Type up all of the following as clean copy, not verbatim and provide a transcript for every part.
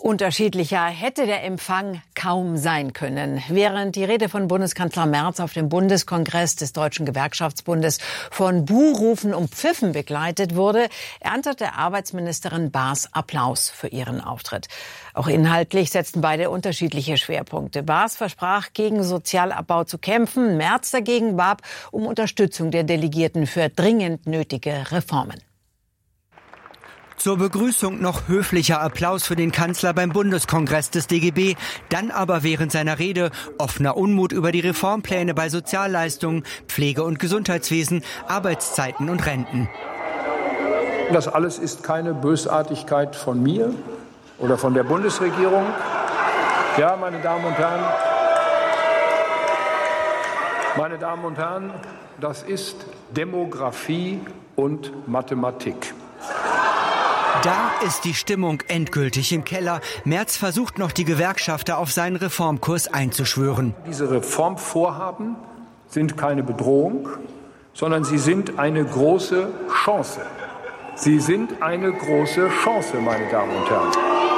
Unterschiedlicher hätte der Empfang kaum sein können. Während die Rede von Bundeskanzler Merz auf dem Bundeskongress des Deutschen Gewerkschaftsbundes von Buhrufen und Pfiffen begleitet wurde, erntete Arbeitsministerin Baas Applaus für ihren Auftritt. Auch inhaltlich setzten beide unterschiedliche Schwerpunkte. Baas versprach, gegen Sozialabbau zu kämpfen. Merz dagegen warb um Unterstützung der Delegierten für dringend nötige Reformen. Zur Begrüßung noch höflicher Applaus für den Kanzler beim Bundeskongress des DGB, dann aber während seiner Rede offener Unmut über die Reformpläne bei Sozialleistungen, Pflege- und Gesundheitswesen, Arbeitszeiten und Renten. Das alles ist keine Bösartigkeit von mir oder von der Bundesregierung. Ja, meine Damen und Herren, das ist Demografie und Mathematik. Da ist die Stimmung endgültig im Keller. Merz versucht noch, die Gewerkschafter auf seinen Reformkurs einzuschwören. Diese Reformvorhaben sind keine Bedrohung, sondern sie sind eine große Chance. Sie sind eine große Chance, meine Damen und Herren.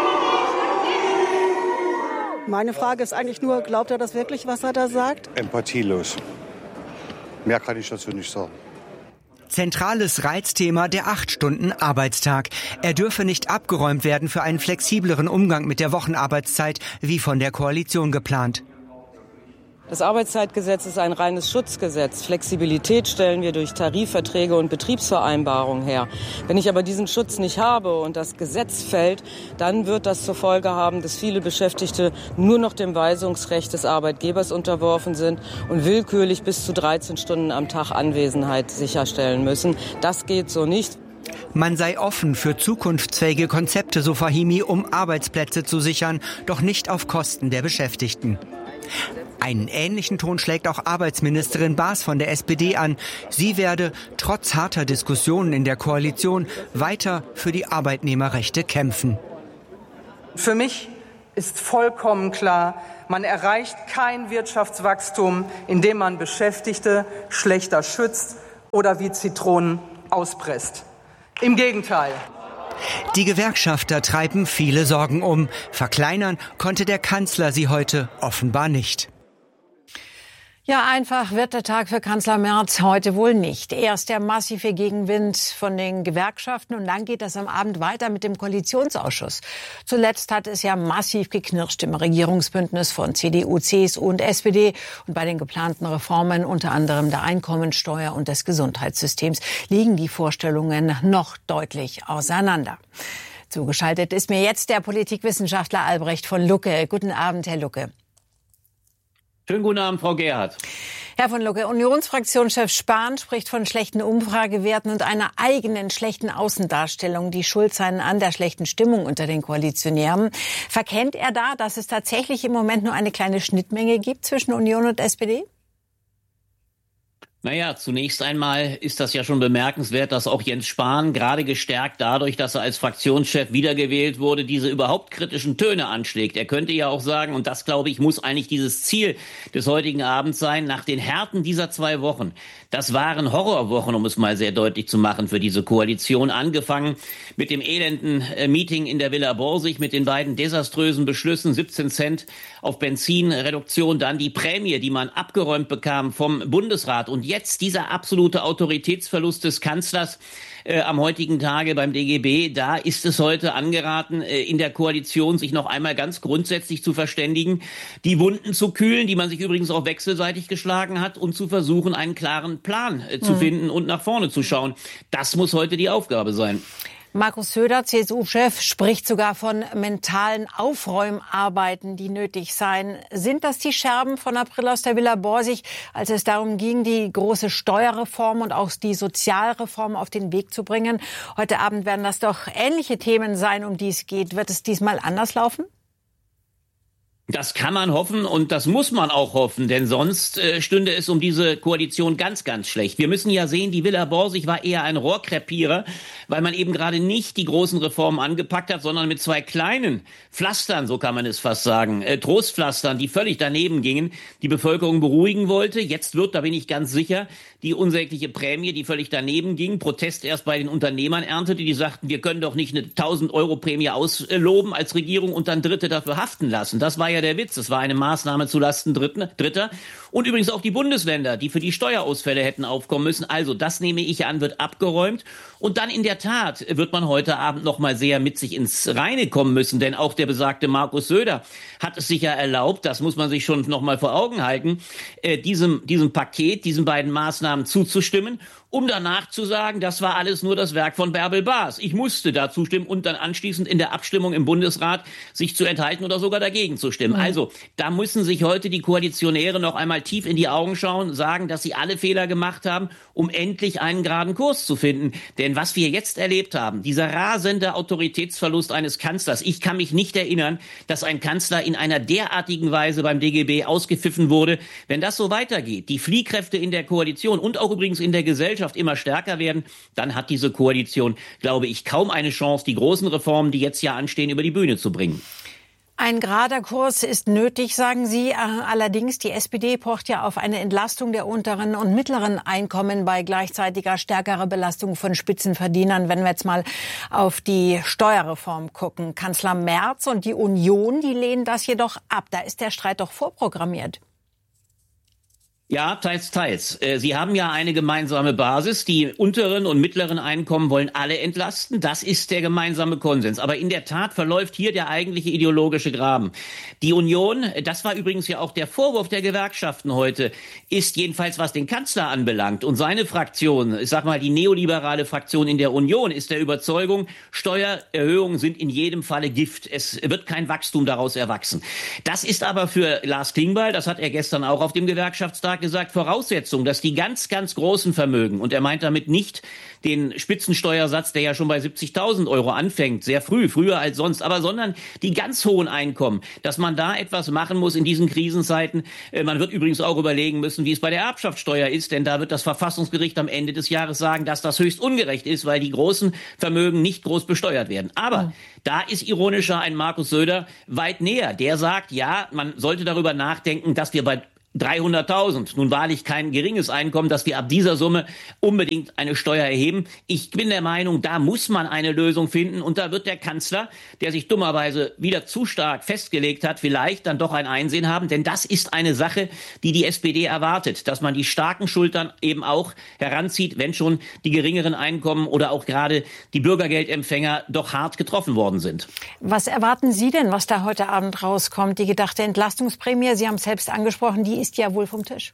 Meine Frage ist eigentlich nur, glaubt er das wirklich, was er da sagt? Empathielos. Mehr kann ich dazu nicht sagen. Zentrales Reizthema der 8-Stunden-Arbeitstag. Er dürfe nicht abgeräumt werden für einen flexibleren Umgang mit der Wochenarbeitszeit, wie von der Koalition geplant. Das Arbeitszeitgesetz ist ein reines Schutzgesetz. Flexibilität stellen wir durch Tarifverträge und Betriebsvereinbarungen her. Wenn ich aber diesen Schutz nicht habe und das Gesetz fällt, dann wird das zur Folge haben, dass viele Beschäftigte nur noch dem Weisungsrecht des Arbeitgebers unterworfen sind und willkürlich bis zu 13 Stunden am Tag Anwesenheit sicherstellen müssen. Das geht so nicht. Man sei offen für zukunftsfähige Konzepte, so Fahimi, um Arbeitsplätze zu sichern, doch nicht auf Kosten der Beschäftigten. Einen ähnlichen Ton schlägt auch Arbeitsministerin Baas von der SPD an. Sie werde trotz harter Diskussionen in der Koalition weiter für die Arbeitnehmerrechte kämpfen. Für mich ist vollkommen klar, man erreicht kein Wirtschaftswachstum, indem man Beschäftigte schlechter schützt oder wie Zitronen auspresst. Im Gegenteil. Die Gewerkschafter treiben viele Sorgen um. Verkleinern konnte der Kanzler sie heute offenbar nicht. Ja, einfach wird der Tag für Kanzler Merz heute wohl nicht. Erst der massive Gegenwind von den Gewerkschaften und dann geht das am Abend weiter mit dem Koalitionsausschuss. Zuletzt hat es ja massiv geknirscht im Regierungsbündnis von CDU, CSU und SPD. Und bei den geplanten Reformen, unter anderem der Einkommensteuer und des Gesundheitssystems, liegen die Vorstellungen noch deutlich auseinander. Zugeschaltet ist mir jetzt der Politikwissenschaftler Albrecht von Lucke. Guten Abend, Herr Lucke. Schönen guten Abend, Frau Gerhardt. Herr von Lucke, Unionsfraktionschef Spahn spricht von schlechten Umfragewerten und einer eigenen schlechten Außendarstellung, die schuld seien an der schlechten Stimmung unter den Koalitionären. Verkennt er da, dass es tatsächlich im Moment nur eine kleine Schnittmenge gibt zwischen Union und SPD? Naja, zunächst einmal ist das ja schon bemerkenswert, dass auch Jens Spahn, gerade gestärkt dadurch, dass er als Fraktionschef wiedergewählt wurde, diese überhaupt kritischen Töne anschlägt. Er könnte ja auch sagen, und das, glaube ich, muss eigentlich dieses Ziel des heutigen Abends sein, nach den Härten dieser 2 Wochen, das waren Horrorwochen, um es mal sehr deutlich zu machen, für diese Koalition, angefangen mit dem elenden Meeting in der Villa Borsig, mit den beiden desaströsen Beschlüssen, 17 Cent auf Benzinreduktion, dann die Prämie, die man abgeräumt bekam vom Bundesrat und jetzt dieser absolute Autoritätsverlust des Kanzlers am heutigen Tage beim DGB. Da ist es heute angeraten, in der Koalition sich noch einmal ganz grundsätzlich zu verständigen, die Wunden zu kühlen, die man sich übrigens auch wechselseitig geschlagen hat, und zu versuchen, einen klaren Plan zu finden und nach vorne zu schauen. Das muss heute die Aufgabe sein. Markus Söder, CSU-Chef, spricht sogar von mentalen Aufräumarbeiten, die nötig seien. Sind das die Scherben von April aus der Villa Borsig, als es darum ging, die große Steuerreform und auch die Sozialreform auf den Weg zu bringen? Heute Abend werden das doch ähnliche Themen sein, um die es geht. Wird es diesmal anders laufen? Das kann man hoffen und das muss man auch hoffen, denn sonst stünde es um diese Koalition ganz, ganz schlecht. Wir müssen ja sehen, die Villa Borsig war eher ein Rohrkrepierer, weil man eben gerade nicht die großen Reformen angepackt hat, sondern mit 2 kleinen Pflastern, so kann man es fast sagen, Trostpflastern, die völlig daneben gingen, die Bevölkerung beruhigen wollte. Jetzt wird, da bin ich ganz sicher, die unsägliche Prämie, die völlig daneben ging, Protest erst bei den Unternehmern erntete, die sagten, wir können doch nicht eine 1.000-Euro-Prämie ausloben als Regierung und dann Dritte dafür haften lassen. Das war ja der Witz. Das war eine Maßnahme zulasten Dritter. Und übrigens auch die Bundesländer, die für die Steuerausfälle hätten aufkommen müssen. Also das nehme ich an, wird abgeräumt. Und dann in der Tat wird man heute Abend noch mal sehr mit sich ins Reine kommen müssen. Denn auch der besagte Markus Söder hat es sich ja erlaubt, das muss man sich schon noch mal vor Augen halten, diesem Paket, diesen beiden Maßnahmen zuzustimmen, um danach zu sagen, das war alles nur das Werk von Bärbel Baas. Ich musste da zustimmen und dann anschließend in der Abstimmung im Bundesrat sich zu enthalten oder sogar dagegen zu stimmen. Also, da müssen sich heute die Koalitionäre noch einmal tief in die Augen schauen, sagen, dass sie alle Fehler gemacht haben, um endlich einen geraden Kurs zu finden. Denn was wir jetzt erlebt haben, dieser rasende Autoritätsverlust eines Kanzlers, ich kann mich nicht erinnern, dass ein Kanzler in einer derartigen Weise beim DGB ausgepfiffen wurde. Wenn das so weitergeht, die Fliehkräfte in der Koalition und auch übrigens in der Gesellschaft immer stärker werden, dann hat diese Koalition, glaube ich, kaum eine Chance, die großen Reformen, die jetzt ja anstehen, über die Bühne zu bringen. Ein gerader Kurs ist nötig, sagen Sie. Allerdings, die SPD pocht ja auf eine Entlastung der unteren und mittleren Einkommen bei gleichzeitiger stärkerer Belastung von Spitzenverdienern. Wenn wir jetzt mal auf die Steuerreform gucken. Kanzler Merz und die Union, die lehnen das jedoch ab. Da ist der Streit doch vorprogrammiert. Ja, teils, teils. Sie haben ja eine gemeinsame Basis. Die unteren und mittleren Einkommen wollen alle entlasten. Das ist der gemeinsame Konsens. Aber in der Tat verläuft hier der eigentliche ideologische Graben. Die Union, das war übrigens ja auch der Vorwurf der Gewerkschaften heute, ist jedenfalls, was den Kanzler anbelangt und seine Fraktion, ich sag mal die neoliberale Fraktion in der Union, ist der Überzeugung, Steuererhöhungen sind in jedem Falle Gift. Es wird kein Wachstum daraus erwachsen. Das ist aber für Lars Klingbeil, das hat er gestern auch auf dem Gewerkschaftstag gesagt, Voraussetzung, dass die ganz, ganz großen Vermögen, und er meint damit nicht den Spitzensteuersatz, der ja schon bei 70.000 Euro anfängt, sehr früh, früher als sonst, aber sondern die ganz hohen Einkommen, dass man da etwas machen muss in diesen Krisenzeiten. Man wird übrigens auch überlegen müssen, wie es bei der Erbschaftssteuer ist, denn da wird das Verfassungsgericht am Ende des Jahres sagen, dass das höchst ungerecht ist, weil die großen Vermögen nicht groß besteuert werden. Aber da ist ironischer ein Markus Söder weit näher. Der sagt, ja, man sollte darüber nachdenken, dass wir bei 300.000, nun wahrlich kein geringes Einkommen, dass wir ab dieser Summe unbedingt eine Steuer erheben. Ich bin der Meinung, da muss man eine Lösung finden und da wird der Kanzler, der sich dummerweise wieder zu stark festgelegt hat, vielleicht dann doch ein Einsehen haben, denn das ist eine Sache, die die SPD erwartet, dass man die starken Schultern eben auch heranzieht, wenn schon die geringeren Einkommen oder auch gerade die Bürgergeldempfänger doch hart getroffen worden sind. Was erwarten Sie denn, was da heute Abend rauskommt? Die gedachte Entlastungsprämie, Sie haben es selbst angesprochen, die ist ja wohl vom Tisch.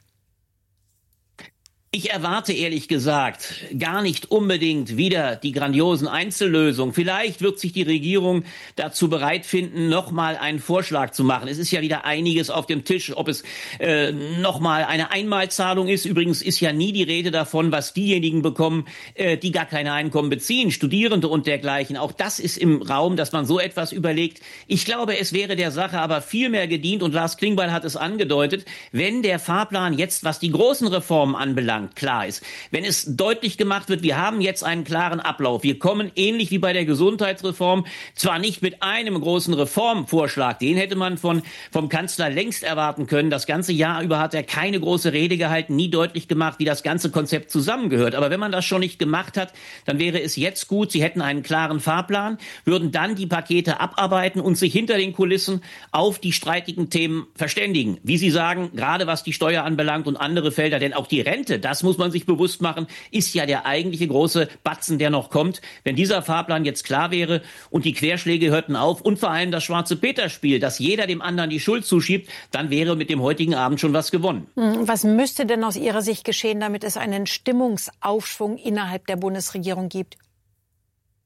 Ich erwarte ehrlich gesagt gar nicht unbedingt wieder die grandiosen Einzellösungen. Vielleicht wird sich die Regierung dazu bereit finden, nochmal einen Vorschlag zu machen. Es ist ja wieder einiges auf dem Tisch, ob es nochmal eine Einmalzahlung ist. Übrigens ist ja nie die Rede davon, was diejenigen bekommen, die gar keine Einkommen beziehen, Studierende und dergleichen. Auch das ist im Raum, dass man so etwas überlegt. Ich glaube, es wäre der Sache aber viel mehr gedient, und Lars Klingbeil hat es angedeutet, wenn der Fahrplan jetzt, was die großen Reformen anbelangt, klar ist. Wenn es deutlich gemacht wird, wir haben jetzt einen klaren Ablauf. Wir kommen ähnlich wie bei der Gesundheitsreform zwar nicht mit einem großen Reformvorschlag, den hätte man vom Kanzler längst erwarten können. Das ganze Jahr über hat er keine große Rede gehalten, nie deutlich gemacht, wie das ganze Konzept zusammengehört. Aber wenn man das schon nicht gemacht hat, dann wäre es jetzt gut, Sie hätten einen klaren Fahrplan, würden dann die Pakete abarbeiten und sich hinter den Kulissen auf die streitigen Themen verständigen. Wie Sie sagen, gerade was die Steuer anbelangt und andere Felder, denn auch die Rente, das muss man sich bewusst machen, ist ja der eigentliche große Batzen, der noch kommt. Wenn dieser Fahrplan jetzt klar wäre und die Querschläge hörten auf und vor allem das Schwarze-Peter-Spiel, dass jeder dem anderen die Schuld zuschiebt, dann wäre mit dem heutigen Abend schon was gewonnen. Was müsste denn aus Ihrer Sicht geschehen, damit es einen Stimmungsaufschwung innerhalb der Bundesregierung gibt?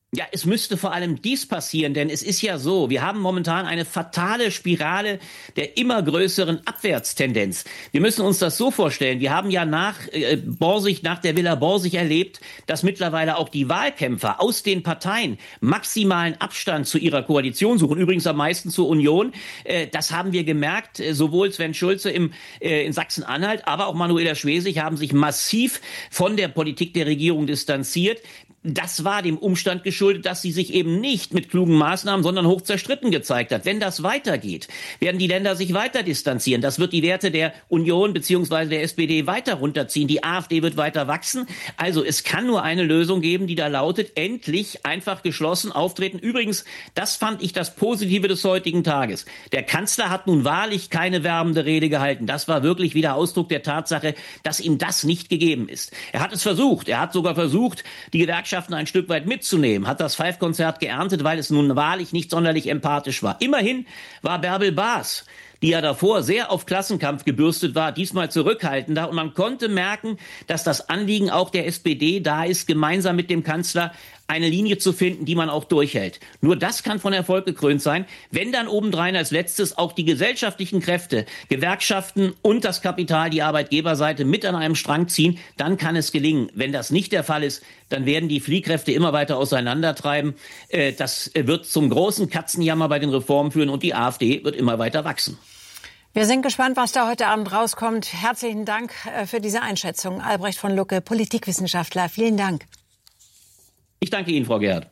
Ja, es müsste vor allem dies passieren, denn es ist ja so, wir haben momentan eine fatale Spirale der immer größeren Abwärtstendenz. Wir müssen uns das so vorstellen, wir haben ja nach der Villa Borsig erlebt, dass mittlerweile auch die Wahlkämpfer aus den Parteien maximalen Abstand zu ihrer Koalition suchen, übrigens am meisten zur Union. Das haben wir gemerkt, sowohl Sven Schulze in Sachsen-Anhalt, aber auch Manuela Schwesig haben sich massiv von der Politik der Regierung distanziert. Das war dem Umstand geschuldet, dass sie sich eben nicht mit klugen Maßnahmen, sondern hoch zerstritten gezeigt hat. Wenn das weitergeht, werden die Länder sich weiter distanzieren. Das wird die Werte der Union bzw. der SPD weiter runterziehen. Die AfD wird weiter wachsen. Also es kann nur eine Lösung geben, die da lautet, endlich einfach geschlossen auftreten. Übrigens, das fand ich das Positive des heutigen Tages. Der Kanzler hat nun wahrlich keine werbende Rede gehalten. Das war wirklich wieder Ausdruck der Tatsache, dass ihm das nicht gegeben ist. Er hat es versucht. Er hat sogar versucht, die Gewerkschaften ein Stück weit mitzunehmen, hat das Five-Konzert geerntet, weil es nun wahrlich nicht sonderlich empathisch war. Immerhin war Bärbel Baas, die ja davor sehr auf Klassenkampf gebürstet war, diesmal zurückhaltender. Und man konnte merken, dass das Anliegen auch der SPD da ist, gemeinsam mit dem Kanzler eine Linie zu finden, die man auch durchhält. Nur das kann von Erfolg gekrönt sein, wenn dann obendrein als letztes auch die gesellschaftlichen Kräfte, Gewerkschaften und das Kapital, die Arbeitgeberseite mit an einem Strang ziehen, dann kann es gelingen. Wenn das nicht der Fall ist, dann werden die Fliehkräfte immer weiter auseinandertreiben. Das wird zum großen Katzenjammer bei den Reformen führen und die AfD wird immer weiter wachsen. Wir sind gespannt, was da heute Abend rauskommt. Herzlichen Dank für diese Einschätzung. Albrecht von Lucke, Politikwissenschaftler. Vielen Dank. Ich danke Ihnen, Frau Gerhardt.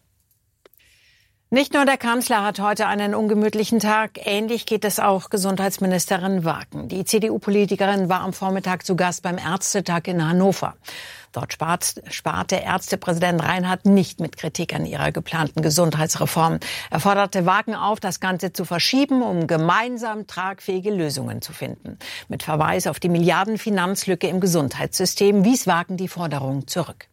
Nicht nur der Kanzler hat heute einen ungemütlichen Tag. Ähnlich geht es auch Gesundheitsministerin Wagen. Die CDU-Politikerin war am Vormittag zu Gast beim Ärztetag in Hannover. Dort sparte Ärztepräsident Reinhardt nicht mit Kritik an ihrer geplanten Gesundheitsreform. Er forderte Wagen auf, das Ganze zu verschieben, um gemeinsam tragfähige Lösungen zu finden. Mit Verweis auf die Milliardenfinanzlücke im Gesundheitssystem wies Wagen die Forderung zurück.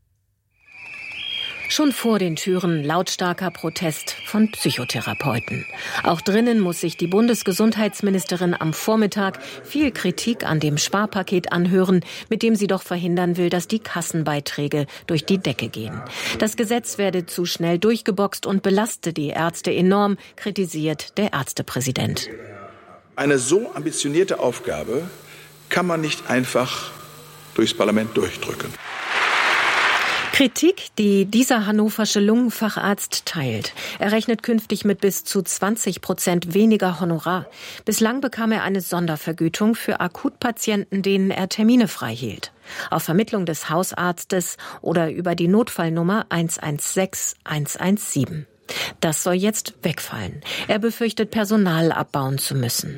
Schon vor den Türen lautstarker Protest von Psychotherapeuten. Auch drinnen muss sich die Bundesgesundheitsministerin am Vormittag viel Kritik an dem Sparpaket anhören, mit dem sie doch verhindern will, dass die Kassenbeiträge durch die Decke gehen. Das Gesetz werde zu schnell durchgeboxt und belaste die Ärzte enorm, kritisiert der Ärztepräsident. Eine so ambitionierte Aufgabe kann man nicht einfach durchs Parlament durchdrücken. Kritik, die dieser hannoversche Lungenfacharzt teilt. Er rechnet künftig mit bis zu 20% weniger Honorar. Bislang bekam er eine Sondervergütung für Akutpatienten, denen er Termine frei hielt. Auf Vermittlung des Hausarztes oder über die Notfallnummer 116 117. Das soll jetzt wegfallen. Er befürchtet, Personal abbauen zu müssen.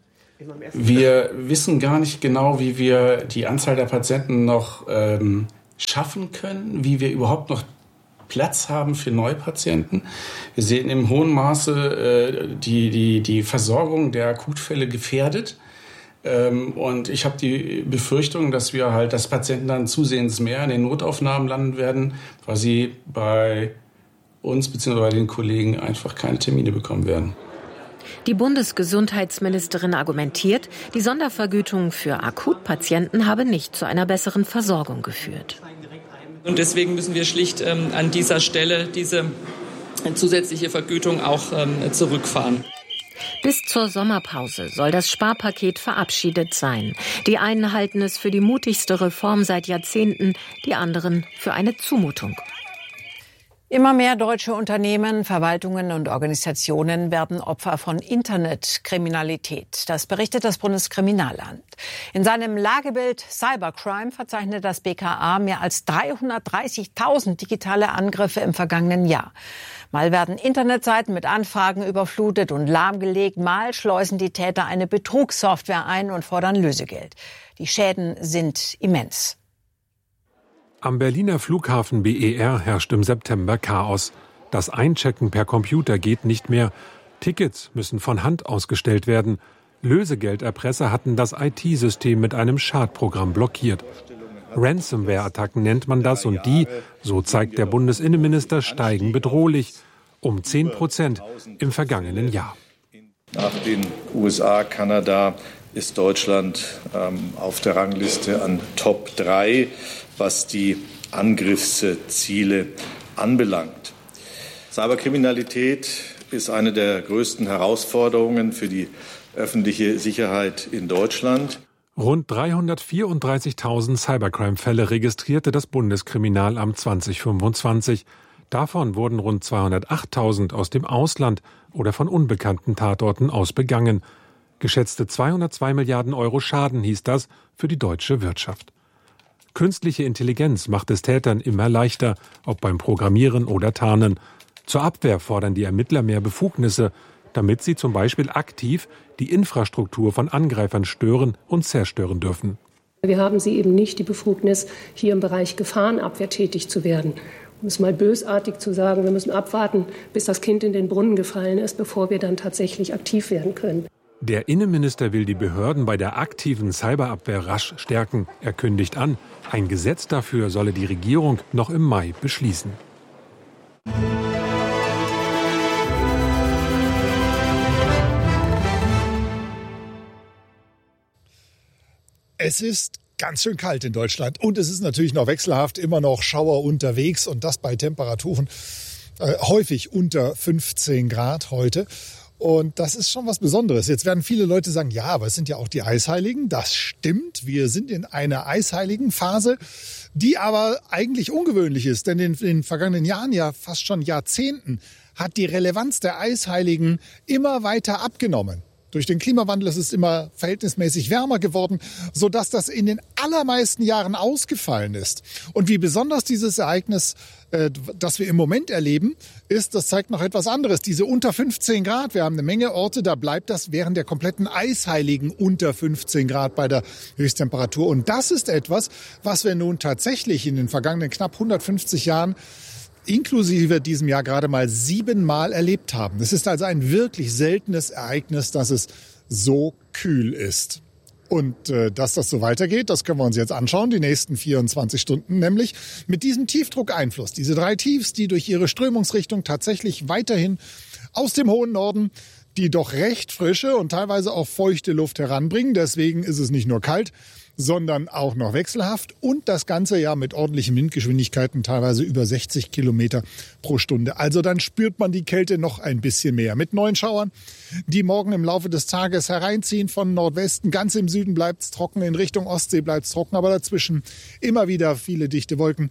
Wir wissen gar nicht genau, wie wir die Anzahl der Patienten noch schaffen können, wie wir überhaupt noch Platz haben für Neupatienten. Wir sehen im hohen Maße die Versorgung der Akutfälle gefährdet. Und ich habe die Befürchtung, dass Patienten dann zusehends mehr in den Notaufnahmen landen werden, weil sie bei uns bzw. bei den Kollegen einfach keine Termine bekommen werden. Die Bundesgesundheitsministerin argumentiert, die Sondervergütung für Akutpatienten habe nicht zu einer besseren Versorgung geführt. Und deswegen müssen wir schlicht an dieser Stelle diese zusätzliche Vergütung auch zurückfahren. Bis zur Sommerpause soll das Sparpaket verabschiedet sein. Die einen halten es für die mutigste Reform seit Jahrzehnten, die anderen für eine Zumutung. Immer mehr deutsche Unternehmen, Verwaltungen und Organisationen werden Opfer von Internetkriminalität. Das berichtet das Bundeskriminalamt. In seinem Lagebild Cybercrime verzeichnet das BKA mehr als 330.000 digitale Angriffe im vergangenen Jahr. Mal werden Internetseiten mit Anfragen überflutet und lahmgelegt, mal schleusen die Täter eine Betrugssoftware ein und fordern Lösegeld. Die Schäden sind immens. Am Berliner Flughafen BER herrscht im September Chaos. Das Einchecken per Computer geht nicht mehr. Tickets müssen von Hand ausgestellt werden. Lösegelderpresser hatten das IT-System mit einem Schadprogramm blockiert. Ransomware-Attacken nennt man das und die, so zeigt der Bundesinnenminister, steigen bedrohlich um 10% im vergangenen Jahr. Nach den USA, Kanada ist Deutschland auf der Rangliste an Top 3, was die Angriffsziele anbelangt. Cyberkriminalität ist eine der größten Herausforderungen für die öffentliche Sicherheit in Deutschland. Rund 334.000 Cybercrime-Fälle registrierte das Bundeskriminalamt 2025. Davon wurden rund 208.000 aus dem Ausland oder von unbekannten Tatorten aus begangen. Geschätzte 202 Milliarden Euro Schaden hieß das für die deutsche Wirtschaft. Künstliche Intelligenz macht es Tätern immer leichter, ob beim Programmieren oder Tarnen. Zur Abwehr fordern die Ermittler mehr Befugnisse, damit sie zum Beispiel aktiv die Infrastruktur von Angreifern stören und zerstören dürfen. Wir haben sie eben nicht die Befugnis, hier im Bereich Gefahrenabwehr tätig zu werden. Um es mal bösartig zu sagen, wir müssen abwarten, bis das Kind in den Brunnen gefallen ist, bevor wir dann tatsächlich aktiv werden können. Der Innenminister will die Behörden bei der aktiven Cyberabwehr rasch stärken. Er kündigt an, ein Gesetz dafür solle die Regierung noch im Mai beschließen. Es ist ganz schön kalt in Deutschland und es ist natürlich noch wechselhaft, immer noch Schauer unterwegs und das bei Temperaturen häufig unter 15 Grad heute. Und das ist schon was Besonderes. Jetzt werden viele Leute sagen, ja, aber es sind ja auch die Eisheiligen. Das stimmt, wir sind in einer Eisheiligen-Phase, die aber eigentlich ungewöhnlich ist. Denn in den vergangenen Jahren, ja fast schon Jahrzehnten, hat die Relevanz der Eisheiligen immer weiter abgenommen. Durch den Klimawandel ist es immer verhältnismäßig wärmer geworden, sodass das in den allermeisten Jahren ausgefallen ist. Und wie besonders dieses Ereignis, das wir im Moment erleben, ist, das zeigt noch etwas anderes. Diese unter 15 Grad, wir haben eine Menge Orte, da bleibt das während der kompletten Eisheiligen unter 15 Grad bei der Höchsttemperatur. Und das ist etwas, was wir nun tatsächlich in den vergangenen knapp 150 Jahren inklusive diesem Jahr gerade mal 7-mal erlebt haben. Es ist also ein wirklich seltenes Ereignis, dass es so kühl ist. Und dass das so weitergeht, das können wir uns jetzt anschauen, die nächsten 24 Stunden, nämlich mit diesem Tiefdruckeinfluss. Diese 3 Tiefs, die durch ihre Strömungsrichtung tatsächlich weiterhin aus dem hohen Norden die doch recht frische und teilweise auch feuchte Luft heranbringen. Deswegen ist es nicht nur kalt, sondern auch noch wechselhaft und das Ganze ja mit ordentlichen Windgeschwindigkeiten, teilweise über 60 Kilometer pro Stunde. Also dann spürt man die Kälte noch ein bisschen mehr. Mit neuen Schauern, die morgen im Laufe des Tages hereinziehen von Nordwesten. Ganz im Süden bleibt es trocken, in Richtung Ostsee bleibt es trocken, aber dazwischen immer wieder viele dichte Wolken.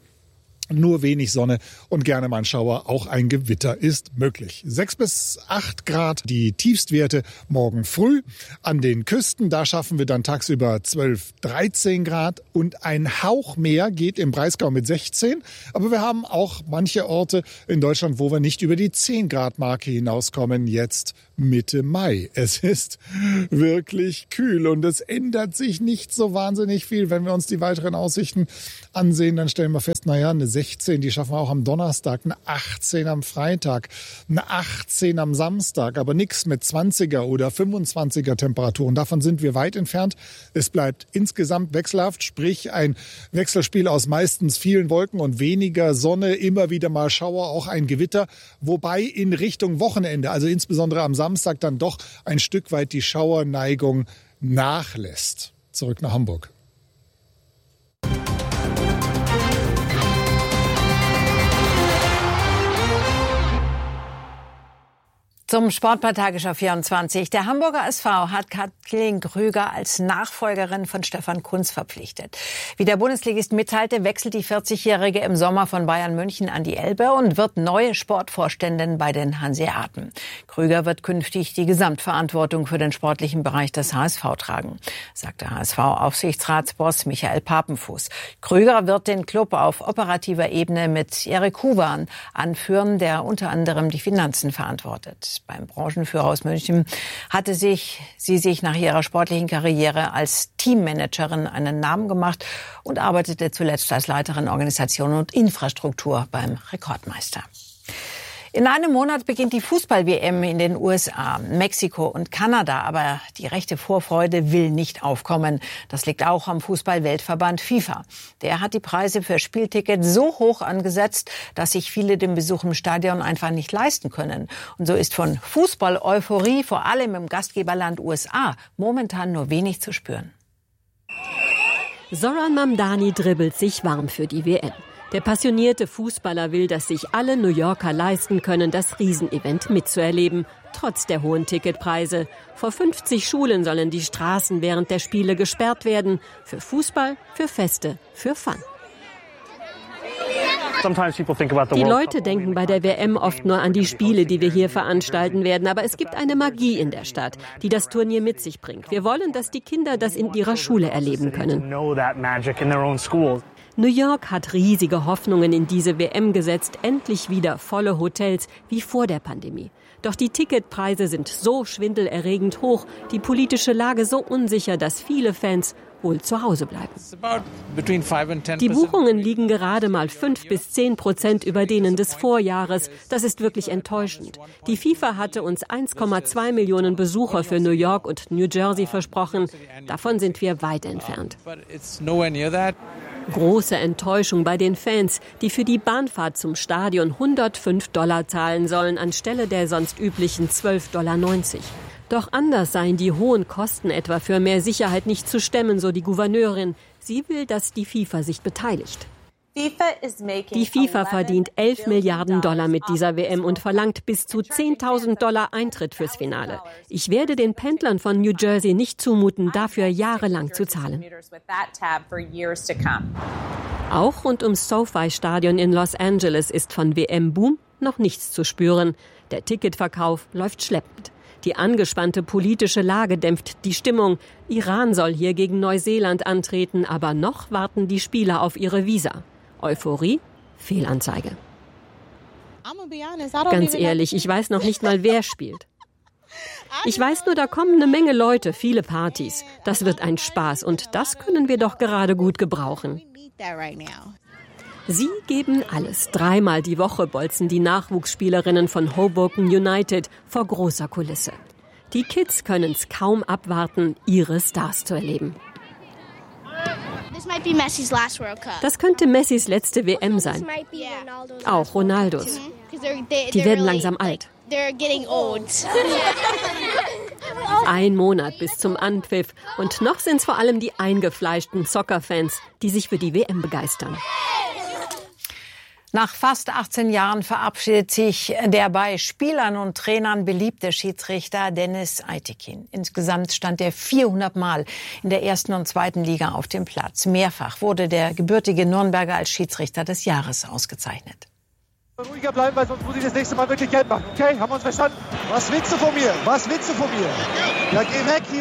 Nur wenig Sonne und gerne mal ein Schauer. Auch ein Gewitter ist möglich. 6 bis 8 Grad die Tiefstwerte morgen früh. An den Küsten, da schaffen wir dann tagsüber 12, 13 Grad. Und ein Hauch mehr geht im Breisgau mit 16. Aber wir haben auch manche Orte in Deutschland, wo wir nicht über die 10 Grad Marke hinauskommen. Jetzt Mitte Mai. Es ist wirklich kühl und es ändert sich nicht so wahnsinnig viel. Wenn wir uns die weiteren Aussichten ansehen, dann stellen wir fest, eine 16, die schaffen wir auch am Donnerstag, eine 18 am Freitag, eine 18 am Samstag, aber nichts mit 20er oder 25er Temperaturen. Davon sind wir weit entfernt. Es bleibt insgesamt wechselhaft, sprich ein Wechselspiel aus meistens vielen Wolken und weniger Sonne, immer wieder mal Schauer, auch ein Gewitter, wobei in Richtung Wochenende, also insbesondere am Samstag, dann doch ein Stück weit die Schauerneigung nachlässt. Zurück nach Hamburg. Zum Sportblatt Tagesschau 24. Der Hamburger SV hat Kathleen Krüger als Nachfolgerin von Stefan Kuntz verpflichtet. Wie der Bundesligist mitteilte, wechselt die 40-Jährige im Sommer von Bayern München an die Elbe und wird neue Sportvorständin bei den Hanseaten. Krüger wird künftig die Gesamtverantwortung für den sportlichen Bereich des HSV tragen, sagte HSV-Aufsichtsratsboss Michael Papenfuß. Krüger wird den Klub auf operativer Ebene mit Erik Huwan anführen, der unter anderem die Finanzen verantwortet. Beim Branchenführer aus München hatte sie sich nach ihrer sportlichen Karriere als Teammanagerin einen Namen gemacht und arbeitete zuletzt als Leiterin Organisation und Infrastruktur beim Rekordmeister. In einem Monat beginnt die Fußball-WM in den USA, Mexiko und Kanada. Aber die rechte Vorfreude will nicht aufkommen. Das liegt auch am Fußball-Weltverband FIFA. Der hat die Preise für Spieltickets so hoch angesetzt, dass sich viele den Besuch im Stadion einfach nicht leisten können. Und so ist von Fußball-Euphorie, vor allem im Gastgeberland USA, momentan nur wenig zu spüren. Zoran Mamdani dribbelt sich warm für die WM. Der passionierte Fußballer will, dass sich alle New Yorker leisten können, das Riesenevent mitzuerleben, trotz der hohen Ticketpreise. Vor 50 Schulen sollen die Straßen während der Spiele gesperrt werden. Für Fußball, für Feste, für Fun. Die Leute denken bei der WM oft nur an die Spiele, die wir hier veranstalten werden. Aber es gibt eine Magie in der Stadt, die das Turnier mit sich bringt. Wir wollen, dass die Kinder das in ihrer Schule erleben können. New York hat riesige Hoffnungen in diese WM gesetzt. Endlich wieder volle Hotels wie vor der Pandemie. Doch die Ticketpreise sind so schwindelerregend hoch, die politische Lage so unsicher, dass viele Fans wohl zu Hause bleiben. Die Buchungen liegen gerade mal 5-10% über denen des Vorjahres. Das ist wirklich enttäuschend. Die FIFA hatte uns 1,2 Millionen Besucher für New York und New Jersey versprochen. Davon sind wir weit entfernt. Große Enttäuschung bei den Fans, die für die Bahnfahrt zum Stadion $105 zahlen sollen, anstelle der sonst üblichen $12,90. Doch anders seien die hohen Kosten etwa für mehr Sicherheit nicht zu stemmen, so die Gouverneurin. Sie will, dass die FIFA sich beteiligt. Die FIFA verdient $11 Milliarden mit dieser WM und verlangt bis zu $10.000 Eintritt fürs Finale. Ich werde den Pendlern von New Jersey nicht zumuten, dafür jahrelang zu zahlen. Auch rund ums SoFi-Stadion in Los Angeles ist von WM-Boom noch nichts zu spüren. Der Ticketverkauf läuft schleppend. Die angespannte politische Lage dämpft die Stimmung. Iran soll hier gegen Neuseeland antreten, aber noch warten die Spieler auf ihre Visa. Euphorie? Fehlanzeige. Ganz ehrlich, ich weiß noch nicht mal, wer spielt. Ich weiß nur, da kommen eine Menge Leute, viele Partys. Das wird ein Spaß und das können wir doch gerade gut gebrauchen. Sie geben alles. 3-mal die Woche bolzen die Nachwuchsspielerinnen von Hoboken United vor großer Kulisse. Die Kids können es kaum abwarten, ihre Stars zu erleben. Das könnte Messis letzte WM sein. Auch Ronaldos. Die werden langsam alt. 1 Monat bis zum Anpfiff. Und noch sind es vor allem die eingefleischten Soccer-Fans, die sich für die WM begeistern. Nach fast 18 Jahren verabschiedet sich der bei Spielern und Trainern beliebte Schiedsrichter Deniz Aytekin. Insgesamt stand er 400 Mal in der 1. und 2. Liga auf dem Platz. Mehrfach wurde der gebürtige Nürnberger als Schiedsrichter des Jahres ausgezeichnet. Ruhiger bleiben, weil sonst muss ich das nächste Mal wirklich Geld machen. Okay, haben wir uns verstanden? Was willst du von mir? Was willst du von mir? Ja, geh weg hier.